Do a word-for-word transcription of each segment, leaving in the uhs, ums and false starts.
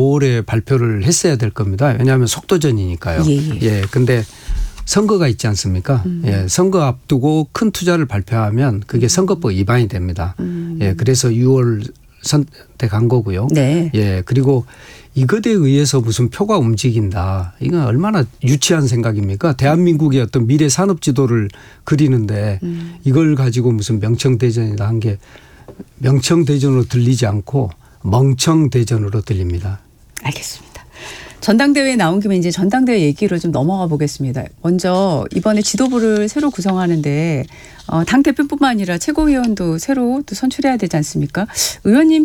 오월에 발표를 했어야 될 겁니다. 왜냐하면 속도전이니까요. 예. 예. 근데 선거가 있지 않습니까? 음. 예. 선거 앞두고 큰 투자를 발표하면 그게 선거법 위반이 됩니다. 음. 예. 그래서 유월 선택한 거고요. 네. 예. 그리고 이것에 의해서 무슨 표가 움직인다. 이건 얼마나 유치한 생각입니까? 대한민국의 어떤 미래 산업 지도를 그리는데 음. 이걸 가지고 무슨 명청대전이다 한 게 명청대전으로 들리지 않고 멍청대전으로 들립니다. 알겠습니다. 전당대회에 나온 김에 이제 전당대회 얘기로 좀 넘어가 보겠습니다. 먼저 이번에 지도부를 새로 구성하는데 어, 당 대표뿐만 아니라 최고위원도 새로 또 선출해야 되지 않습니까? 의원님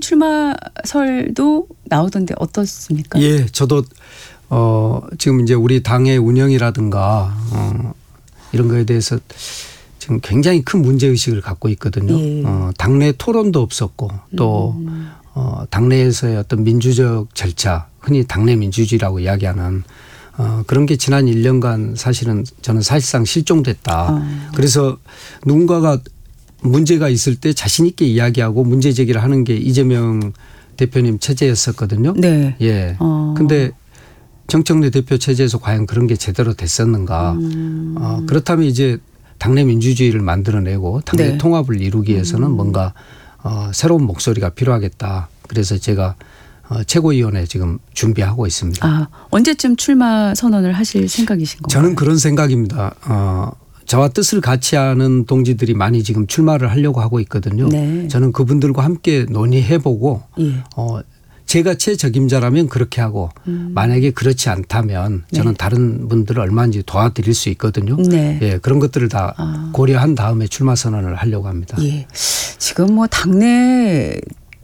출마설도 나오던데 어떻습니까? 예, 저도 어, 지금 이제 우리 당의 운영이라든가 어, 이런 거에 대해서 지금 굉장히 큰 문제의식을 갖고 있거든요. 예. 어, 당내 토론도 없었고 또 음. 어, 당내에서의 어떤 민주적 절차, 흔히 당내 민주주의라고 이야기하는 어, 그런 게 지난 일 년간 사실은 저는 사실상 실종됐다. 어. 그래서 누군가가 문제가 있을 때 자신 있게 이야기하고 문제 제기를 하는 게 이재명 대표님 체제였었거든요. 네. 예. 어. 근데 정청래 대표 체제에서 과연 그런 게 제대로 됐었는가. 음. 어, 그렇다면 이제 당내 민주주의를 만들어내고 당내 네. 통합을 이루기 위해서는 음. 뭔가 어, 새로운 목소리가 필요하겠다. 그래서 제가 어, 최고위원회 지금 준비하고 있습니다. 아, 언제쯤 출마 선언을 하실 생각이신 건가요? 저는 그런 생각입니다. 어, 저와 뜻을 같이 하는 동지들이 많이 지금 출마를 하려고 하고 있거든요. 네. 저는 그분들과 함께 논의해보고 예. 어, 제가 최적임자라면 그렇게 하고 음. 만약에 그렇지 않다면 저는 네. 다른 분들을 얼마든지 도와드릴 수 있거든요. 네. 예, 그런 것들을 다 아. 고려한 다음에 출마 선언을 하려고 합니다. 예. 지금 뭐 당내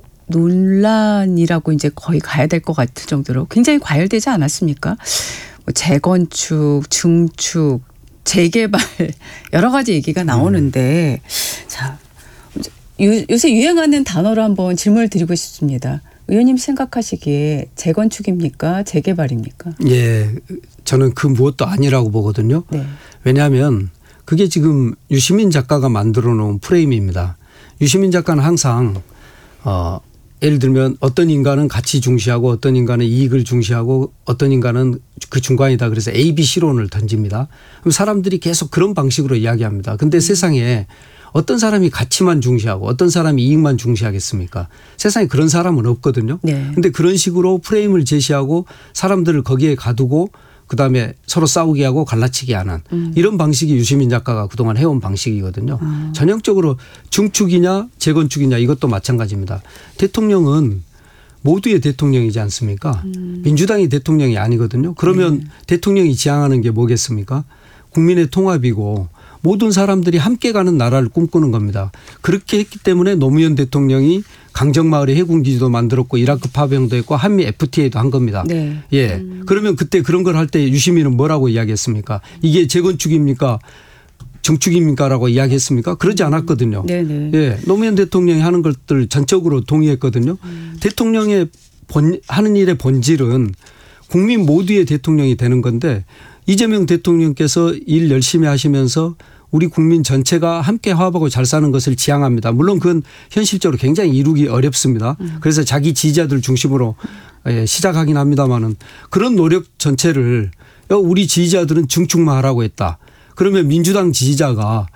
논란이라고 이제 거의 가야 될 것 같을 정도로 굉장히 과열되지 않았습니까? 뭐 재건축, 증축, 재개발 여러 가지 얘기가 나오는데 음. 자 요, 요새 유행하는 단어로 한번 질문을 드리고 싶습니다. 의원님 생각하시기에 재건축입니까? 재개발입니까? 예, 저는 그 무엇도 아니라고 보거든요. 네. 왜냐하면 그게 지금 유시민 작가가 만들어 놓은 프레임입니다. 유시민 작가는 항상 어, 예를 들면 어떤 인간은 가치 중시하고 어떤 인간은 이익을 중시하고 어떤 인간은 그 중간이다. 그래서 A, B, C론을 던집니다. 그럼 사람들이 계속 그런 방식으로 이야기합니다. 근데 음. 세상에 어떤 사람이 가치만 중시하고 어떤 사람이 이익만 중시하겠습니까? 세상에 그런 사람은 없거든요. 네. 근데 그런 식으로 프레임을 제시하고 사람들을 거기에 가두고 그다음에 서로 싸우게 하고 갈라치게 하는 음. 이런 방식이 유시민 작가가 그동안 해온 방식이거든요. 아. 전형적으로 중축이냐 재건축이냐 이것도 마찬가지입니다. 대통령은 모두의 대통령이지 않습니까? 음. 민주당이 대통령이 아니거든요. 그러면 네. 대통령이 지향하는 게 뭐겠습니까? 국민의 통합이고 모든 사람들이 함께 가는 나라를 꿈꾸는 겁니다. 그렇게 했기 때문에 노무현 대통령이 강정마을에 해군기지도 만들었고 이라크 파병도 했고 한미 에프티에이도 한 겁니다. 네. 예. 음. 그러면 그때 그런 걸 할 때 유시민은 뭐라고 이야기했습니까? 이게 재건축입니까? 정축입니까라고 이야기했습니까? 그러지 않았거든요. 네네. 예. 노무현 대통령이 하는 것들 전적으로 동의했거든요. 음. 대통령의 본, 하는 일의 본질은 국민 모두의 대통령이 되는 건데 이재명 대통령께서 일 열심히 하시면서 우리 국민 전체가 함께 화합하고 잘 사는 것을 지향합니다. 물론 그건 현실적으로 굉장히 이루기 어렵습니다. 그래서 자기 지지자들 중심으로 시작하긴 합니다마는 그런 노력 전체를 우리 지지자들은 증축만 하라고 했다. 그러면 민주당 지지자가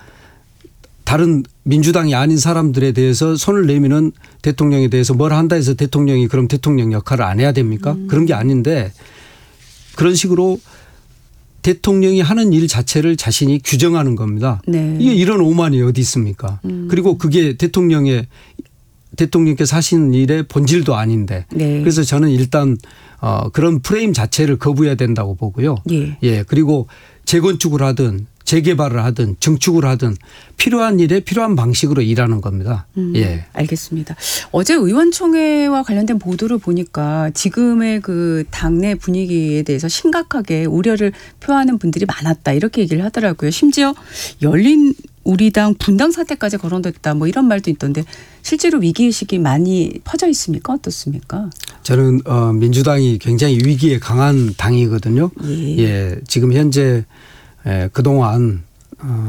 다른 민주당이 아닌 사람들에 대해서 손을 내미는 대통령에 대해서 뭘 한다 해서 대통령이 그럼 대통령 역할을 안 해야 됩니까? 음. 그런 게 아닌데 그런 식으로 대통령이 하는 일 자체를 자신이 규정하는 겁니다. 네. 이게 이런 오만이 어디 있습니까? 음. 그리고 그게 대통령의 대통령께서 하시는 일의 본질도 아닌데. 네. 그래서 저는 일단 어 그런 프레임 자체를 거부해야 된다고 보고요. 예. 예. 그리고 재건축을 하든 재개발을 하든 증축을 하든 필요한 일에 필요한 방식으로 일하는 겁니다. 음, 예. 알겠습니다. 어제 의원총회와 관련된 보도를 보니까 지금의 그 당내 분위기에 대해서 심각하게 우려를 표하는 분들이 많았다 이렇게 얘기를 하더라고요. 심지어 열린 우리 당 분당 사태까지 거론됐다 뭐 이런 말도 있던데 실제로 위기의식이 많이 퍼져 있습니까? 어떻습니까? 저는 어, 민주당이 굉장히 위기에 강한 당이거든요. 예. 예. 지금 현재 예, 그동안 어,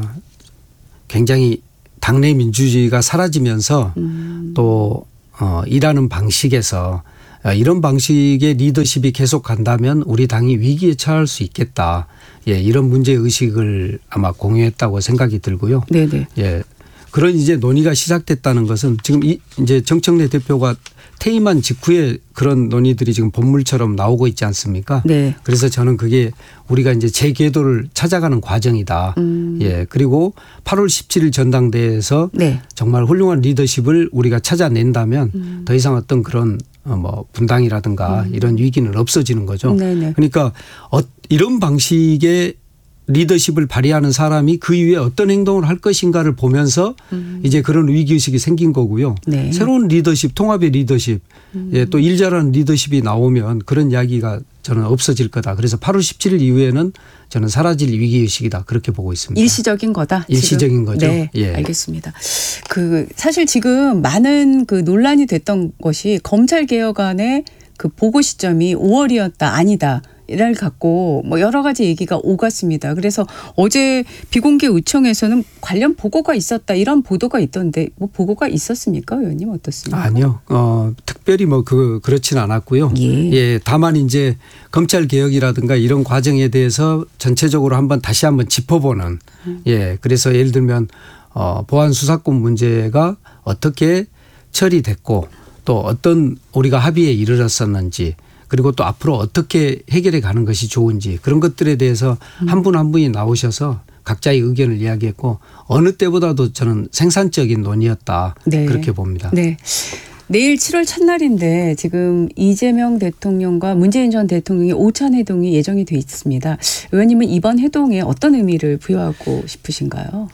굉장히 당내 민주주의가 사라지면서 음. 또 어, 일하는 방식에서 이런 방식의 리더십이 계속 간다면 우리 당이 위기에 처할 수 있겠다. 예, 이런 문제 의식을 아마 공유했다고 생각이 들고요. 네네. 예, 그런 이제 논의가 시작됐다는 것은 지금 이 이제 정청래 대표가 퇴임한 직후에 그런 논의들이 지금 본물처럼 나오고 있지 않습니까? 네. 그래서 저는 그게 우리가 이제 재궤도를 찾아가는 과정이다. 음. 예, 그리고 팔월 십칠일 전당대회에서 네. 정말 훌륭한 리더십을 우리가 찾아낸다면 음. 더 이상 어떤 그런 뭐 분당이라든가 음. 이런 위기는 없어지는 거죠. 네네. 그러니까 이런 방식의 리더십을 발휘하는 사람이 그 이후에 어떤 행동을 할 것인가를 보면서 음. 이제 그런 위기의식이 생긴 거고요. 네. 새로운 리더십, 통합의 리더십, 음. 예, 또 일 잘하는 리더십이 나오면 그런 이야기가 저는 없어질 거다. 그래서 팔월 십칠일 이후에는 저는 사라질 위기의식이다. 그렇게 보고 있습니다. 일시적인 거다. 일시적인 지금. 거죠. 네, 예. 알겠습니다. 그 사실 지금 많은 그 논란이 됐던 것이 검찰 개혁안의 그 보고 시점이 오월이었다 아니다. 를 갖고 뭐 여러 가지 얘기가 오갔습니다. 그래서 어제 비공개 의총에서는 관련 보고가 있었다 이런 보도가 있던데 뭐 보고가 있었습니까, 의원님 어떻습니까? 아니요, 어, 특별히 뭐 그 그렇진 않았고요. 예. 예, 다만 이제 검찰 개혁이라든가 이런 과정에 대해서 전체적으로 한번 다시 한번 짚어보는. 음. 예, 그래서 예를 들면 어, 보안 수사권 문제가 어떻게 처리됐고 또 어떤 우리가 합의에 이르렀었는지. 그리고 또 앞으로 어떻게 해결해 가는 것이 좋은지 그런 것들에 대해서 한 분 한 분이 나오셔서 각자의 의견을 이야기했고 어느 때보다도 저는 생산적인 논의였다. 네. 그렇게 봅니다. 네. 내일 칠월 첫날인데 지금 이재명 대통령과 문재인 전 대통령의 오찬 회동이 예정이 돼 있습니다. 의원님은 이번 회동에 어떤 의미를 부여하고 싶으신가요?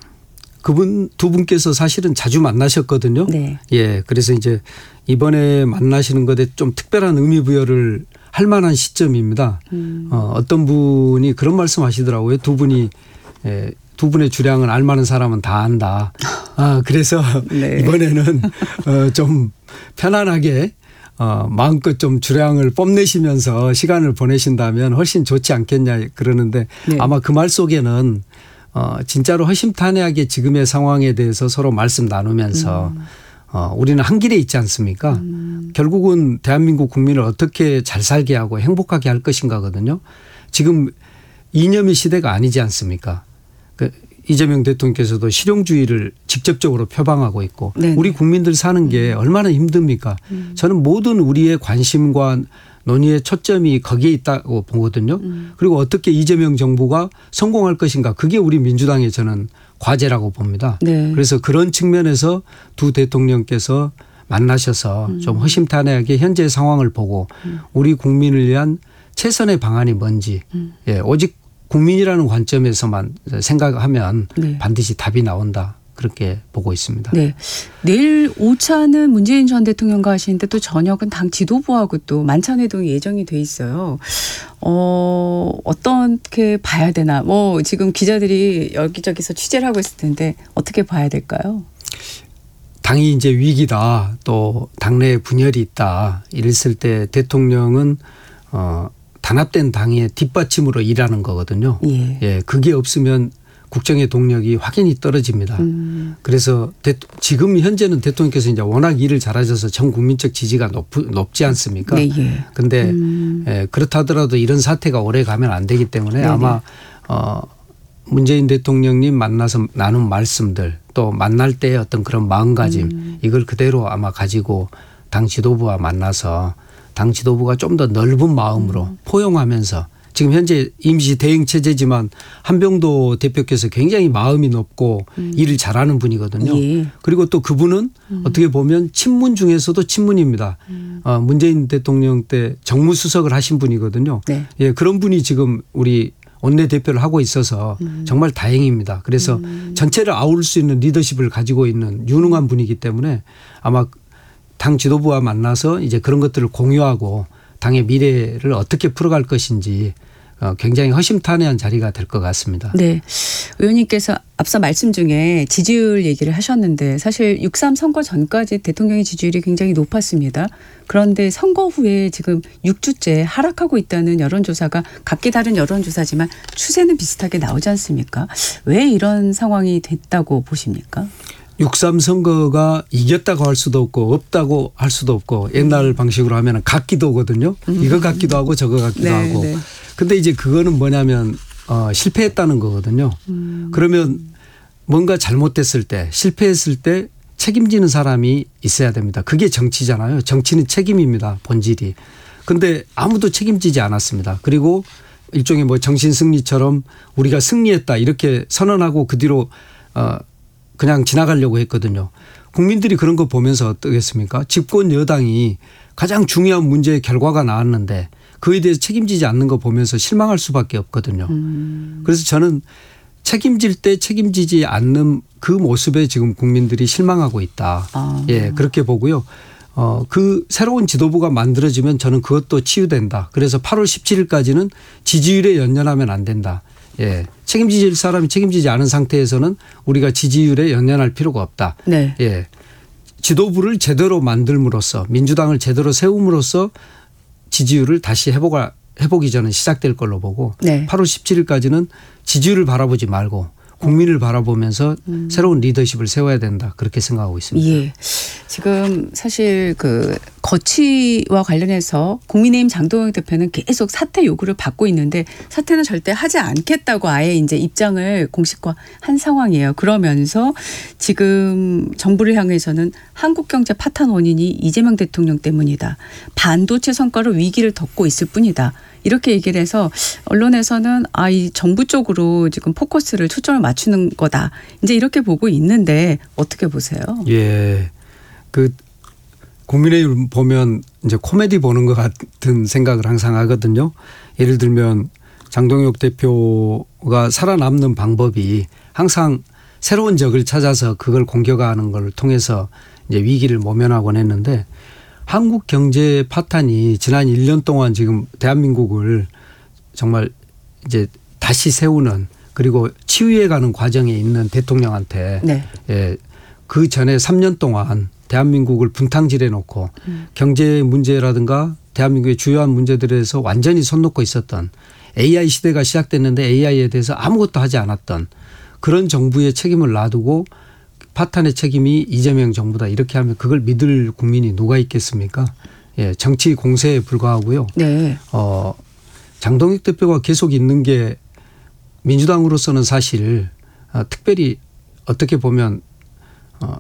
그분 두 분께서 사실은 자주 만나셨거든요. 네. 예, 그래서 이제 이번에 만나시는 것에 좀 특별한 의미 부여를 할 만한 시점입니다. 음. 어, 어떤 분이 그런 말씀하시더라고요. 두 분이 예, 두 분의 주량은 알만한 사람은 다 안다. 아, 그래서 네. 이번에는 어, 좀 편안하게 어, 마음껏 좀 주량을 뽐내시면서 시간을 보내신다면 훨씬 좋지 않겠냐 그러는데 네. 아마 그 말 속에는 어, 진짜로 허심탄회하게 지금의 상황에 대해서 서로 말씀 나누면서 음. 어, 우리는 한 길에 있지 않습니까? 음. 결국은 대한민국 국민을 어떻게 잘 살게 하고 행복하게 할 것인가거든요. 지금 이념의 시대가 아니지 않습니까? 그 이재명 대통령께서도 실용주의를 직접적으로 표방하고 있고 네네. 우리 국민들 사는 게 얼마나 힘듭니까? 음. 저는 모든 우리의 관심과 논의의 초점이 거기에 있다고 보거든요. 음. 그리고 어떻게 이재명 정부가 성공할 것인가. 그게 우리 민주당의 저는 과제라고 봅니다. 네. 그래서 그런 측면에서 두 대통령께서 만나셔서 음. 좀 허심탄회하게 현재 상황을 보고 음. 우리 국민을 위한 최선의 방안이 뭔지 음. 예, 오직 국민이라는 관점에서만 생각하면 네. 반드시 답이 나온다. 그렇게 보고 있습니다. 네. 내일 오차는 문재인 전 대통령과 하시는데 또 저녁은 당 지도부하고 또 만찬 회동이 예정이 돼 있어요. 어, 어떻게 봐야 되나. 뭐 지금 기자들이 여기저기서 취재를 하고 있을 텐데 어떻게 봐야 될까요? 당이 이제 위기다. 또 당내에 분열이 있다. 이랬을 때 대통령은 어, 단합된 당의 뒷받침으로 일하는 거거든요. 예. 예. 그게 없으면 국정의 동력이 확연히 떨어집니다. 음. 그래서 대, 지금 현재는 대통령께서 이제 워낙 일을 잘하셔서 전 국민적 지지가 높, 높지 않습니까? 그런데 네, 예. 음. 예, 그렇다 하더라도 이런 사태가 오래 가면 안 되기 때문에 네네. 아마 어, 문재인 대통령님 만나서 나눈 말씀들 또 만날 때의 어떤 그런 마음가짐 음. 이걸 그대로 아마 가지고 당 지도부와 만나서 당 지도부가 좀 더 넓은 마음으로 음. 포용하면서 지금 현재 임시 대응 체제지만 한병도 대표께서 굉장히 마음이 높고 음. 일을 잘하는 분이거든요. 예. 그리고 또 그분은 음. 어떻게 보면 친문 중에서도 친문입니다. 음. 어, 문재인 대통령 때 정무수석을 하신 분이거든요. 네. 예, 그런 분이 지금 우리 원내대표를 하고 있어서 음. 정말 다행입니다. 그래서 음. 전체를 아우를 수 있는 리더십을 가지고 있는 유능한 분이기 때문에 아마 당 지도부와 만나서 이제 그런 것들을 공유하고 당의 미래를 어떻게 풀어갈 것인지 굉장히 허심탄회한 자리가 될 것 같습니다. 네. 의원님께서 앞서 말씀 중에 지지율 얘기를 하셨는데 사실 육삼 선거 전까지 대통령의 지지율이 굉장히 높았습니다. 그런데 선거 후에 지금 육 주째 하락하고 있다는 여론조사가 각기 다른 여론조사지만 추세는 비슷하게 나오지 않습니까? 왜 이런 상황이 됐다고 보십니까? 육삼 선거가 이겼다고 할 수도 없고 없다고 할 수도 없고 옛날 방식으로 하면 같기도 하거든요. 음. 이거 같기도 하고 저거 같기도 네, 하고. 네. 근데 이제 그거는 뭐냐면 어, 실패했다는 거거든요. 음. 그러면 뭔가 잘못됐을 때 실패했을 때 책임지는 사람이 있어야 됩니다. 그게 정치잖아요. 정치는 책임입니다. 본질이. 근데 아무도 책임지지 않았습니다. 그리고 일종의 뭐 정신 승리처럼 우리가 승리했다 이렇게 선언하고 그 뒤로 어 그냥 지나가려고 했거든요. 국민들이 그런 거 보면서 어떻겠습니까? 집권 여당이 가장 중요한 문제의 결과가 나왔는데 그에 대해서 책임지지 않는 거 보면서 실망할 수밖에 없거든요. 음. 그래서 저는 책임질 때 책임지지 않는 그 모습에 지금 국민들이 실망하고 있다. 아. 예, 그렇게 보고요. 어, 그 새로운 지도부가 만들어지면 저는 그것도 치유된다. 그래서 팔월 십칠일까지는 지지율에 연연하면 안 된다. 예. 책임질 사람이 책임지지 않은 상태에서는 우리가 지지율에 연연할 필요가 없다. 네. 예. 지도부를 제대로 만들므로써 민주당을 제대로 세움으로써 지지율을 다시 회복하, 회복이 저는 시작될 걸로 보고 네. 팔월 십칠일까지는 지지율을 바라보지 말고 국민을 바라보면서 음. 새로운 리더십을 세워야 된다. 그렇게 생각하고 있습니다. 예. 지금 사실 그 거취와 관련해서 국민의힘 장동영 대표는 계속 사퇴 요구를 받고 있는데 사퇴는 절대 하지 않겠다고 아예 이제 입장을 공식화한 상황이에요. 그러면서 지금 정부를 향해서는 한국 경제 파탄 원인이 이재명 대통령 때문이다. 반도체 성과로 위기를 덮고 있을 뿐이다. 이렇게 얘기를 해서 언론에서는 아, 이 정부 쪽으로 지금 포커스를 초점을 맞추는 거다. 이제 이렇게 보고 있는데 어떻게 보세요? 예. 그 국민의힘 보면 이제 코미디 보는 것 같은 생각을 항상 하거든요. 예를 들면 장동혁 대표가 살아남는 방법이 항상 새로운 적을 찾아서 그걸 공격하는 걸 통해서 이제 위기를 모면하곤 했는데 한국 경제 파탄이 지난 일 년 동안 지금 대한민국을 정말 이제 다시 세우는 그리고 치유해 가는 과정에 있는 대통령한테 네. 예, 그 전에 삼 년 동안 대한민국을 분탕질해 놓고 음. 경제 문제라든가 대한민국의 주요한 문제들에서 완전히 손 놓고 있었던 에이아이 시대가 시작됐는데 에이아이에 대해서 아무것도 하지 않았던 그런 정부의 책임을 놔두고 파탄의 책임이 이재명 정부다 이렇게 하면 그걸 믿을 국민이 누가 있겠습니까? 예, 정치 공세에 불과하고요. 네. 어, 장동혁 대표가 계속 있는 게 민주당으로서는 사실 어, 특별히 어떻게 보면 어,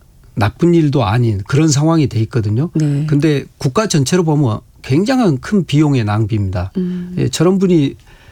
나쁜 일도 아닌 그런 상황이 돼 있거든요. 그런데 네. 국가 전체로 보면 굉장한 큰 비용의 낭비입니다. 음. 예, 저런 분이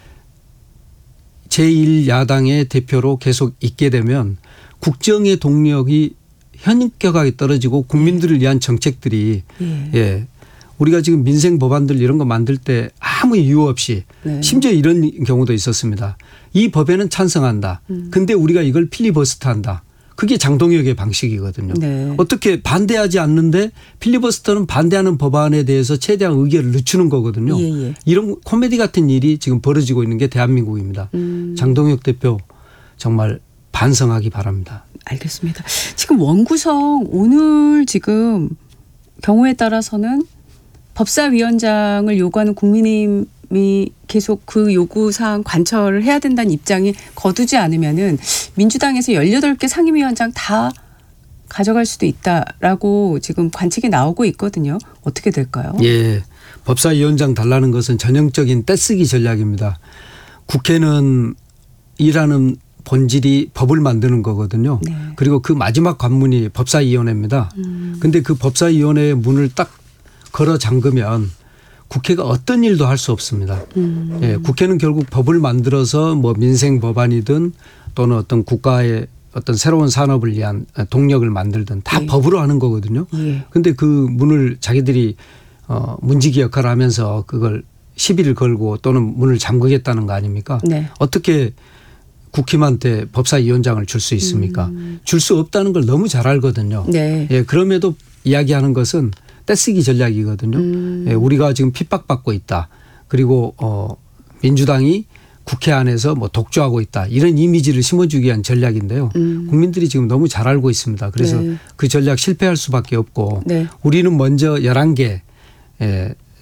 제일 야당의 대표로 계속 있게 되면 국정의 동력이 현격하게 떨어지고 국민들을 위한 정책들이 예. 예. 우리가 지금 민생 법안들 이런 거 만들 때 아무 이유 없이 네. 심지어 이런 경우도 있었습니다. 이 법에는 찬성한다. 음. 근데 우리가 이걸 필리버스터한다. 그게 장동혁의 방식이거든요. 네. 어떻게 반대하지 않는데 필리버스터는 반대하는 법안에 대해서 최대한 의견을 늦추는 거거든요. 예, 예. 이런 코미디 같은 일이 지금 벌어지고 있는 게 대한민국입니다. 음. 장동혁 대표 정말 반성하기 바랍니다. 알겠습니다. 지금 원구성 오늘 지금 경우에 따라서는 법사위원장을 요구하는 국민의힘이 계속 그 요구사항 관철을 해야 된다는 입장이 거두지 않으면은 민주당에서 열여덟 개 상임위원장 다 가져갈 수도 있다라고 지금 관측이 나오고 있거든요. 어떻게 될까요? 예. 법사위원장 달라는 것은 전형적인 떼쓰기 전략입니다. 국회는 일하는 본질이 법을 만드는 거거든요. 네. 그리고 그 마지막 관문이 법사위원회입니다. 그런데 음. 그 법사위원회의 문을 딱 걸어 잠그면 국회가 어떤 일도 할 수 없습니다. 음. 예, 국회는 결국 법을 만들어서 뭐 민생 법안이든 또는 어떤 국가의 어떤 새로운 산업을 위한 동력을 만들든 다 예. 법으로 하는 거거든요. 그런데 예. 그 문을 자기들이 어, 문지기 역할을 하면서 그걸 시비를 걸고 또는 문을 잠그겠다는 거 아닙니까? 네. 어떻게 국힘한테 법사위원장을 줄 수 있습니까? 음. 줄 수 없다는 걸 너무 잘 알거든요. 네. 예, 그럼에도 이야기하는 것은 떼쓰기 전략이거든요. 음. 예, 우리가 지금 핍박받고 있다. 그리고 어, 민주당이 국회 안에서 뭐 독주하고 있다. 이런 이미지를 심어주기 위한 전략인데요. 음. 국민들이 지금 너무 잘 알고 있습니다. 그래서 네. 그 전략 실패할 수밖에 없고 네. 우리는 먼저 열한 개 예,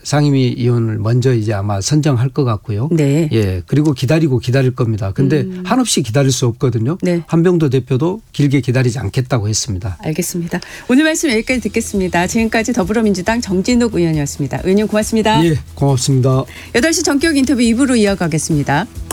상임위의원을 먼저 이제 아마 선정할 것 같고요. 네. 예. 그리고 기다리고 기다릴 겁니다. 근데 음. 한없이 기다릴 수 없거든요. 네. 한병도 대표도 길게 기다리지 않겠다고 했습니다. 알겠습니다. 오늘 말씀 여기까지 듣겠습니다. 지금까지 더불어민주당 정진욱 의원이었습니다. 의원님 고맙습니다. 예, 고맙습니다. 여덟 시 전격 인터뷰 이 부로 이어가겠습니다.